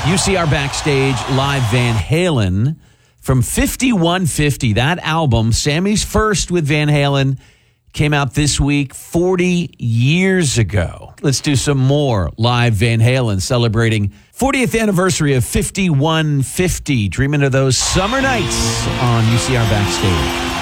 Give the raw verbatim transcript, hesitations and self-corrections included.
U C R Backstage Live Van Halen from fifty-one fifty. That album, Sammy's first with Van Halen, came out this week forty years ago. Let's do some more live Van Halen celebrating fortieth anniversary of fifty-one fifty. Dreaming of those summer nights on U C R Backstage.